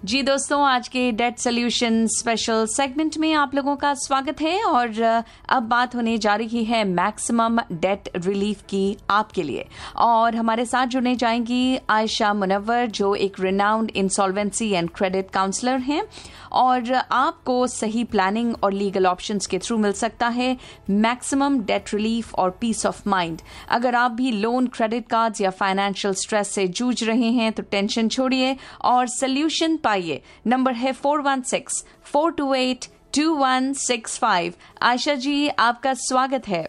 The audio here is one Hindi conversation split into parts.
जी दोस्तों, आज के डेट सोल्यूशन स्पेशल सेगमेंट में आप लोगों का स्वागत है और अब बात होने जा रही है मैक्सिमम डेट रिलीफ की आपके लिए। और हमारे साथ जुड़ने जाएंगी आयशा मुनव्वर, जो एक renowned insolvency and credit counsellor हैं और आपको सही प्लानिंग और लीगल ऑप्शंस के थ्रू मिल सकता है मैक्सिमम डेट रिलीफ और पीस ऑफ माइंड। अगर आप भी लोन, क्रेडिट कार्ड्स या फाइनेंशियल स्ट्रेस से जूझ रहे हैं तो टेंशन छोड़िए और सोल्यूशन पाइए। नंबर है 416-428-2165। आयशा जी, आपका स्वागत है।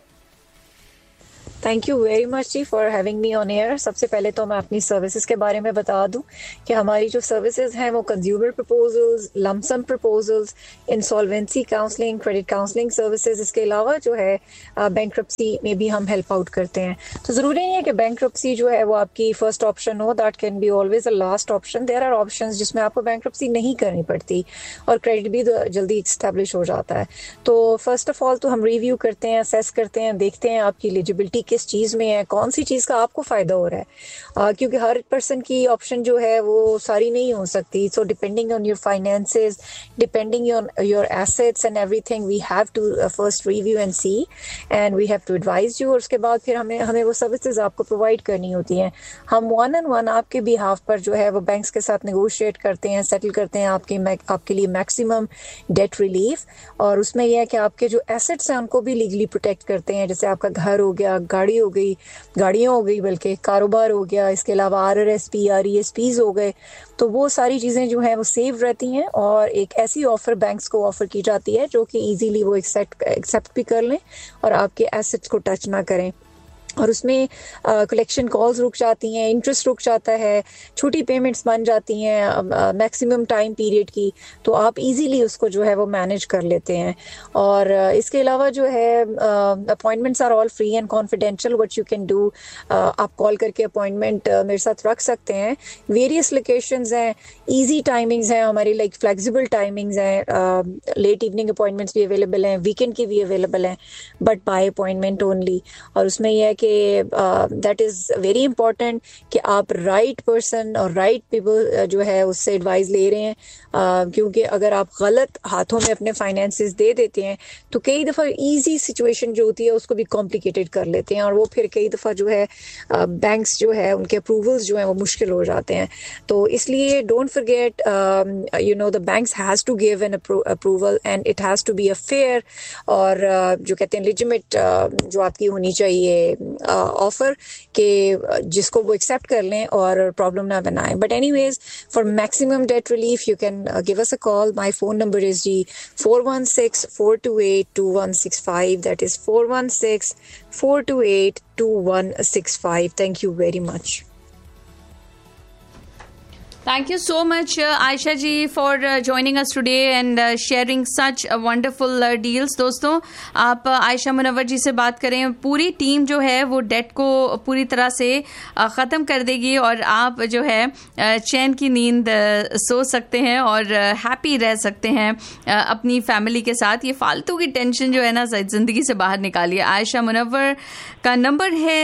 Thank you very much ji for having me on air. सबसे पहले तो मैं अपनी सर्विसेज के बारे में बता दूं कि हमारी जो सर्विसेज हैं वो consumer proposals, lump sum proposals, insolvency counselling, credit counselling services, इसके अलावा जो है बैंक्रप्सी में भी हम हेल्प आउट करते हैं। तो ज़रूरी नहीं है कि बैंक्रप्सी जो है वो आपकी फर्स्ट ऑप्शन हो, that can be always a last option. There are options जिसमें आपको बैंक्रप्सी नहीं करनी पड़ती और क्रेडिट भी जल्दी इस्टेब्लिश हो जाता है। तो फर्स्ट ऑफ ऑल तो हम रिव्यू करते हैं, असेस करते हैं, देखते हैं आपकी एलिजिबिलिटी किस चीज में है, कौन सी चीज का आपको फायदा हो रहा है, क्योंकि हर पर्सन की ऑप्शन जो है वो सारी नहीं हो सकती। So depending on your finances, depending on your assets and everything, we have to first review and C and we have to advise you. और उसके बाद फिर हमें वो सर्विसेज आपको प्रोवाइड करनी होती हैं। हम 1-on-1 आपके बिहाफ पर जो है वो बैंक्स के साथ नेगोशिएट करते हैं, सेटल करते हैं आपके लिए मैक्सिमम डेट रिलीफ। और उसमें यह है कि आपके जो एसेट्स हैं उनको भी लीगली प्रोटेक्ट करते हैं, जैसे आपका घर हो गया, गाड़ी हो गई, गाड़ियाँ हो गई, बल्कि कारोबार हो गया, इसके अलावा RRSP, RESPs हो गए। तो वो सारी चीज़ें जो हैं वो सेव रहती हैं और एक ऐसी ऑफ़र बैंक्स को ऑफ़र की जाती है जो कि इजीली वो एक्सेप्ट भी कर लें और आपके एसेट्स को टच ना करें। और उसमें कलेक्शन कॉल्स रुक जाती हैं, इंटरेस्ट रुक जाता है, छोटी पेमेंट्स बन जाती हैं मैक्सिमम टाइम पीरियड की, तो आप इजीली उसको जो है वो मैनेज कर लेते हैं। और इसके अलावा जो है appointments are all free and confidential. What you can do, आप कॉल करके अपॉइंटमेंट मेरे साथ रख सकते हैं। वेरियस लोकेशंस हैं, ईजी टाइमिंग्स हैं हमारी, लाइक फ्लेक्सिबल टाइमिंग्स हैं, लेट इवनिंग अपॉइंटमेंट्स भी अवेलेबल हैं, वीकेंड की भी अवेलेबल हैं, बट बाय अपॉइंटमेंट ओनली। और उसमें यह है कि दैट इज़ वेरी इंपॉर्टेंट कि आप राइट पर्सन और राइट पीपल जो है उससे एडवाइस ले रहे हैं, क्योंकि अगर आप गलत हाथों में अपने फाइनेंसेस दे देते हैं तो कई दफ़ा इजी सिचुएशन जो होती है उसको भी कॉम्प्लिकेटेड कर लेते हैं और वो फिर कई दफ़ा जो है बैंक्स जो है उनके अप्रूवल्स जो हैं वो मुश्किल हो जाते हैं। तो इसलिए don't forget, you know, the banks has to give an approval and it has to be a fair और जो कहते हैं लेजिटिमेट जो आपकी होनी चाहिए ऑफर के जिसको वो एक्सेप्ट कर लें और प्रॉब्लम ना बनाएं। But anyways, for maximum date relief you can give us a call. My phone number is 416-428-2165. That is 416-428-2165. Thank you very much. Thank you so much, Aisha ji, for joining us today and sharing such wonderful deals. दोस्तों, आप आयशा मुनव्वर जी से बात करें, पूरी टीम जो है वो डेट को पूरी तरह से ख़त्म कर देगी और आप जो है चैन की नींद सो सकते हैं और हैप्पी रह सकते हैं अपनी फैमिली के साथ। ये फालतू की टेंशन जो है ना ज़िंदगी से बाहर निकालिए। आयशा मुनव्वर का नंबर है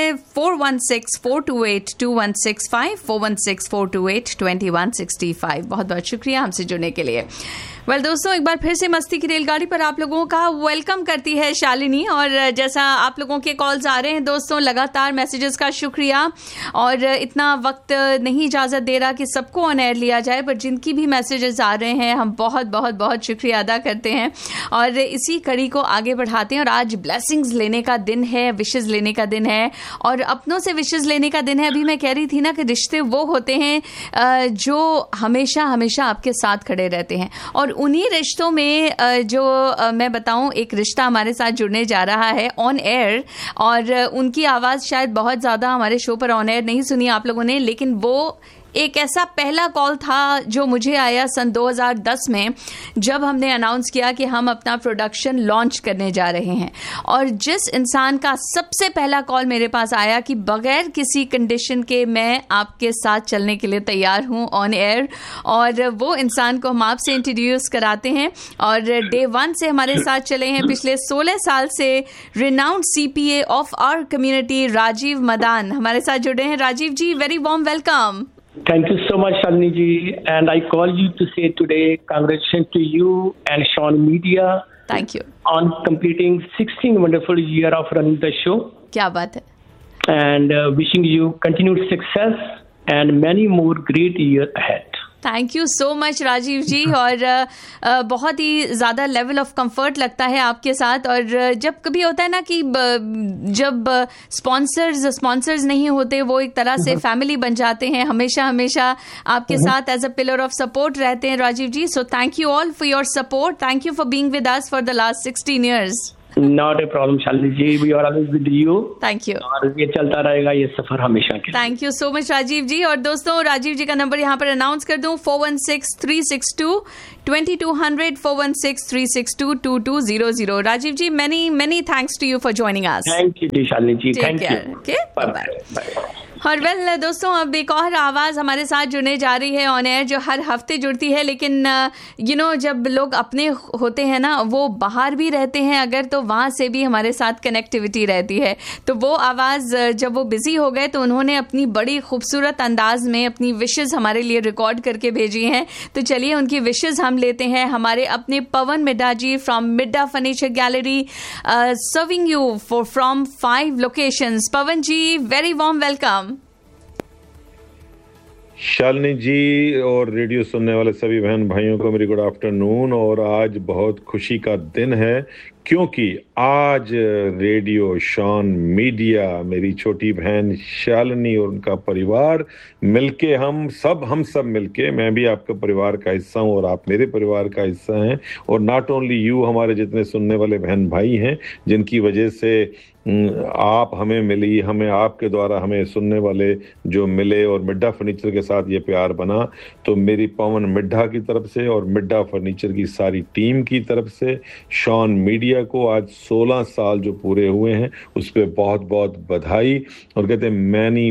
416-428-2165, 416-428-2165। बहुत बहुत शुक्रिया हमसे जुड़ने के लिए। दोस्तों, एक बार फिर से मस्ती की रेलगाड़ी पर आप लोगों का वेलकम करती है शालिनी। और जैसा आप लोगों के कॉल्स आ रहे हैं दोस्तों, लगातार मैसेजेस का शुक्रिया। और इतना वक्त नहीं इजाज़त दे रहा कि सबको ऑन एयर लिया जाए, पर जिनकी भी मैसेजेस आ रहे हैं हम बहुत बहुत बहुत शुक्रिया अदा करते हैं और इसी कड़ी को आगे बढ़ाते हैं। और आज ब्लेसिंग्स लेने का दिन है, विशेज़ लेने का दिन है और अपनों से विशेज़ लेने का दिन है। अभी मैं कह रही थी ना कि रिश्ते वो होते हैं जो हमेशा हमेशा आपके साथ खड़े रहते हैं। और उन्हीं रिश्तों में जो मैं बताऊं, एक रिश्ता हमारे साथ जुड़ने जा रहा है ऑन एयर और उनकी आवाज़ शायद बहुत ज़्यादा हमारे शो पर ऑन एयर नहीं सुनी आप लोगों ने, लेकिन वो एक ऐसा पहला कॉल था जो मुझे आया सन 2010 में, जब हमने अनाउंस किया कि हम अपना प्रोडक्शन लॉन्च करने जा रहे हैं। और जिस इंसान का सबसे पहला कॉल मेरे पास आया कि बगैर किसी कंडीशन के मैं आपके साथ चलने के लिए तैयार हूं ऑन एयर, और वो इंसान को हम आपसे इंट्रोड्यूस कराते हैं। और डे 1 से हमारे साथ चले हैं, पिछले 16 साल से renowned CPA of our community Rajiv Madan हमारे साथ जुड़े हैं। राजीव जी, very warm welcome. Thank you so much, Shalini ji. And I call you to say today, congratulations to you and Sean Media. Thank you. On completing 16 wonderful years of running the show. क्या बात है. And wishing you continued success and many more great years ahead. Thank you so much Rajiv जी. और बहुत ही ज़्यादा लेवल ऑफ कंफर्ट लगता है आपके साथ. और जब कभी होता है ना कि जब स्पॉन्सर्स नहीं होते, वो एक तरह से फैमिली बन जाते हैं, हमेशा आपके साथ as a pillar of support रहते हैं राजीव जी. So thank you all for your support. Thank you for being with us for the last 16 years. Not a problem, Shalini ji. We are always with you. Thank you. और ये चलता रहेगा ये सफर हमेशा के. Thank you so much Rajiv जी. और दोस्तों, राजीव जी का नंबर यहाँ पर अनाउंस कर दूं, 416-362-2200, 416-362-2200. राजीव जी, many thanks to you for joining us. Thank you, Shalini ji. Take Thank care. you. Okay? Bye. और दोस्तों, अब एक और आवाज़ हमारे साथ जुड़ने जा रही है ऑन एयर, जो हर हफ्ते जुड़ती है. लेकिन जब लोग अपने होते हैं ना, वो बाहर भी रहते हैं अगर, तो वहाँ से भी हमारे साथ कनेक्टिविटी रहती है. तो वो आवाज़, जब वो बिजी हो गए तो उन्होंने अपनी बड़ी खूबसूरत अंदाज में अपनी विशेज़ हमारे लिए रिकॉर्ड करके भेजी हैं. तो चलिए उनकी विशेज़ हम लेते हैं. हमारे अपने पवन मिड्ढा जी from Middha furniture gallery, serving you from 5 locations. Pawan ji, very warm welcome. Shalini जी और रेडियो सुनने वाले सभी बहन भाइयों को मेरी गुड आफ्टरनून. और आज बहुत खुशी का दिन है, क्योंकि आज रेडियो शॉन मीडिया, मेरी छोटी बहन शालिनी और उनका परिवार मिलके, हम सब मिलके, मैं भी आपके परिवार का हिस्सा हूँ और आप मेरे परिवार का हिस्सा हैं. और नॉट ओनली यू, हमारे जितने सुनने वाले बहन भाई हैं, जिनकी वजह से आप हमें मिली, हमें आपके द्वारा हमें सुनने वाले जो मिले, और मिड्ढा फर्नीचर के साथ ये प्यार बना. तो मेरी पवन मिड्ढा की तरफ से और मिड्ढा फर्नीचर की सारी टीम की तरफ से शॉन मीडिया को आज 16 साल जो पूरे हुए हैं उस पर बहुत बहुत बधाई. और कहते हैं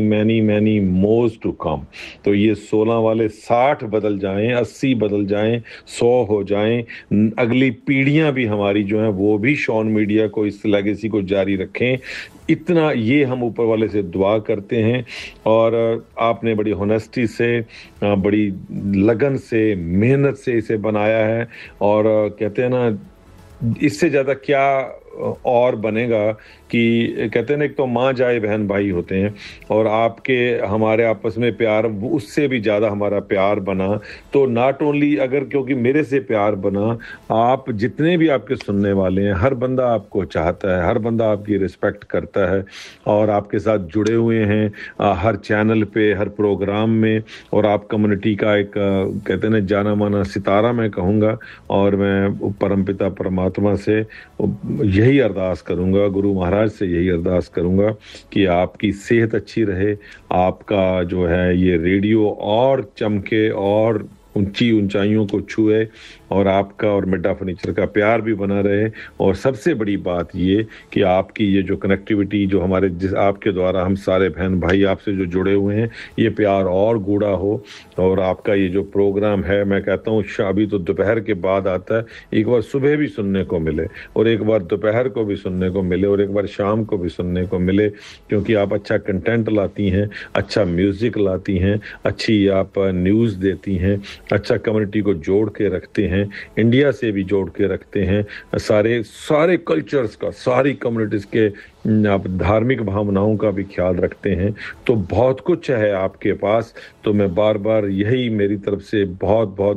मैनी मोर्स टू कम. तो ये 16 वाले 60 बदल जाएं, 80 बदल जाएं, 100 हो जाएं, अगली पीढ़ियां भी हमारी जो हैं वो भी शॉन मीडिया को, इस लेगेसी को जारी रखें. इतना ये हम ऊपर वाले से दुआ करते हैं. और आपने बड़ी होनेस्टी से, बड़ी लगन से, मेहनत से इसे बनाया है. और कहते हैं ना, इससे ज़्यादा क्या और बनेगा कि कहते हैं ना, एक तो माँ जाए बहन भाई होते हैं, और आपके हमारे आपस में प्यार, उससे भी ज़्यादा हमारा प्यार बना. तो नॉट ओनली अगर, क्योंकि मेरे से प्यार बना, आप जितने भी आपके सुनने वाले हैं, हर बंदा आपको चाहता है, हर बंदा आपकी रिस्पेक्ट करता है और आपके साथ जुड़े हुए हैं हर चैनल पे, हर प्रोग्राम में. और आप कम्युनिटी का एक कहते हैं ना जाना माना सितारा मैं कहूँगा. और मैं परमपिता परमात्मा से यही अरदास करूँगा, गुरु महाराज से यही अरदास करूंगा कि आपकी सेहत अच्छी रहे, आपका जो है ये रेडियो और चमके और ऊंची ऊंचाइयों को छुए, और आपका और मिड्ढा फर्नीचर का प्यार भी बना रहे. और सबसे बड़ी बात ये कि आपकी ये जो कनेक्टिविटी, जो हमारे आपके द्वारा हम सारे बहन भाई आपसे जो जुड़े हुए हैं, ये प्यार और गूढ़ा हो. और आपका ये जो प्रोग्राम है, मैं कहता हूँ अभी तो दोपहर के बाद आता है, एक बार सुबह भी सुनने को मिले, और एक बार दोपहर को भी सुनने को मिले, और एक बार शाम को भी सुनने को मिले. क्योंकि आप अच्छा कंटेंट लाती हैं, अच्छा म्यूजिक लाती हैं, अच्छी आप न्यूज़ देती हैं, अच्छा कम्युनिटी को जोड़ के रखते हैं, इंडिया से भी जोड़ के रखते हैं, सारे कल्चर्स का, सारी कम्युनिटीज के आप धार्मिक भावनाओं का भी ख्याल रखते हैं. तो बहुत कुछ है आपके पास. तो मैं बार बार यही मेरी तरफ से बहुत बहुत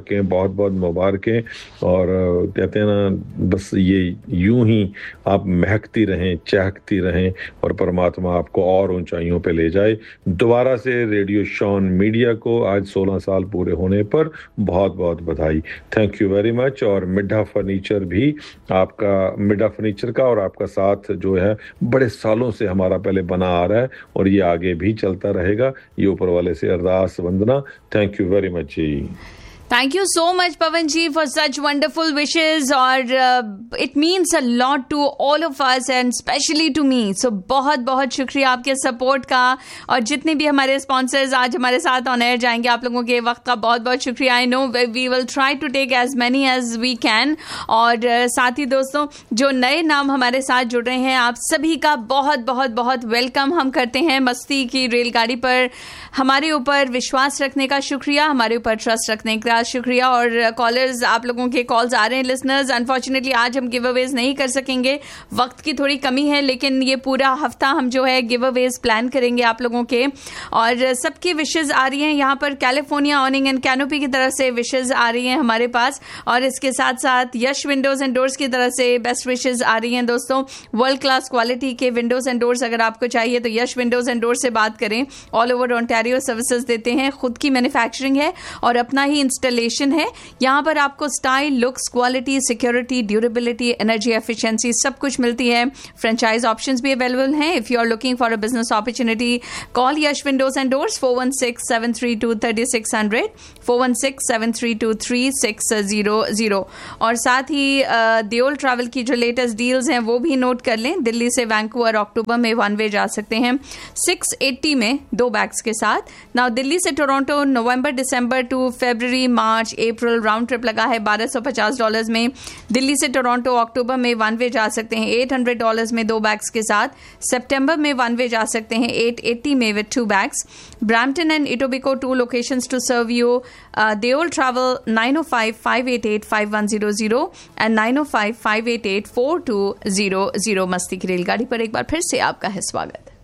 मुबारकें. और कहते हैं ना, बस ये यूं ही आप महकती रहें, चहकती रहें, और परमात्मा आपको और ऊंचाइयों पे ले जाए. दोबारा से रेडियो शॉन मीडिया को आज 16 साल पूरे होने पर बहुत बहुत बधाई. Thank you very much. और मिड्ढा फर्नीचर भी, आपका मिड्ढा फर्नीचर का और आपका साथ जो है बड़े सालों से हमारा पहले बना आ रहा है, और ये आगे भी चलता रहेगा. ये ऊपर वाले से अरदास वंदना. Thank you very much ji. Thank you so much Pawan ji for such wonderful wishes और it means a lot to all of us and specially to me. सो बहुत बहुत शुक्रिया आपके सपोर्ट का. और जितने भी हमारे स्पॉन्सर्स आज हमारे साथ ऑन एयर जाएंगे, आप लोगों के वक्त का बहुत बहुत शुक्रिया. I know we will try to take as many as we can. और साथ ही दोस्तों जो नए नाम हमारे साथ जुड़ रहे हैं, आप सभी का बहुत बहुत बहुत वेलकम हम करते हैं मस्ती की रेलगाड़ी पर. हमारे ऊपर विश्वास रखने का शुक्रिया, हमारे ऊपर ट्रस्ट रखने का शुक्रिया. और कॉलर्स, आप लोगों के कॉल्स आ रहे हैं. लिसनर्स, अनफॉर्चुनेटली आज हम गिव अवेज नहीं कर सकेंगे, वक्त की थोड़ी कमी है, लेकिन ये पूरा हफ्ता हम जो है गिव अवेज प्लान करेंगे आप लोगों के. और सबकी विशेज आ रही हैं यहाँ पर. कैलिफोर्निया ऑनिंग एंड कैनोपी की तरफ से विशेज आ रही हैं हमारे पास. और इसके साथ साथ यश विंडोज एंड डोर्स की तरफ से बेस्ट विशेज आ रही हैं. दोस्तों, वर्ल्ड क्लास क्वालिटी के विंडोज एंड डोर्स अगर आपको चाहिए तो यश विंडोज एंड डोर्स से बात करें. ऑल ओवर ओंटारियो सर्विसेज देते हैं, खुद की मैन्युफैक्चरिंग है और अपना ही इंस्टॉलेशन है. यहाँ पर आपको style, looks, quality, security, durability, energy efficiency सब कुछ मिलती है. फ्रेंचाइज ऑप्शंस भी अवेलेबल हैं. If you are looking for a business opportunity, call Yash Windows and doors 416-732-3600 416-732-3600. और साथ ही दियोल ट्रैवल की जो लेटेस्ट डील्स हैं वो भी नोट कर लें. दिल्ली से वैंकूवर अक्टूबर में वन वे जा सकते हैं 680 में 2 बैग्स के साथ. नाउ दिल्ली से टोरंटो नवंबर दिसंबर टू फरवरी मार्च अप्रैल राउंड ट्रिप लगा है $1250 में. दिल्ली से टोरंटो अक्टूबर में वन वे जा सकते हैं $800 में 2 बैग्स के साथ. सितंबर में वन वे जा सकते हैं $880 में with 2 bags. Brampton and Etobicoke 2 locations to serve you. Deol travel 905-588-5100 and 905-588-4200. मस्ती की रेलगाड़ी पर एक बार फिर से आपका है स्वागत.